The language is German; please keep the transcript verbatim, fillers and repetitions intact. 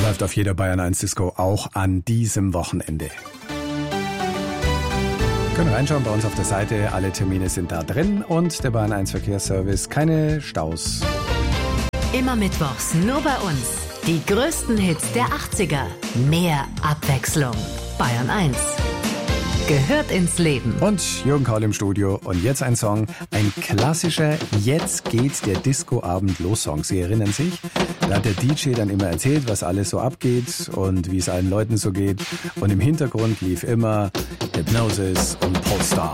Läuft auf jeder Bayern eins Disco auch an diesem Wochenende. Können reinschauen bei uns auf der Seite, alle Termine sind da drin und der Bayern eins Verkehrsservice, keine Staus. Immer mittwochs, nur bei uns. Die größten Hits der achtziger. Mehr Abwechslung. Bayern eins. Gehört ins Leben. Und Jürgen Kaul im Studio. Und jetzt ein Song, ein klassischer Jetzt geht der Discoabend los Song. Sie erinnern sich? Da hat der D J dann immer erzählt, was alles so abgeht und wie es allen Leuten so geht. Und im Hintergrund lief immer Hypnosis und Polestar.